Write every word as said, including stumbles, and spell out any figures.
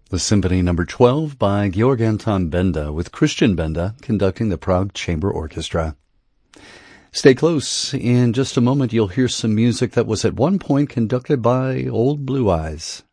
was Symphony Number twelve by Georg Anton Benda, with Christian Benda conducting the Prague Chamber Orchestra. Stay close. In just a moment, you'll hear some music that was at one point conducted by Old Blue Eyes.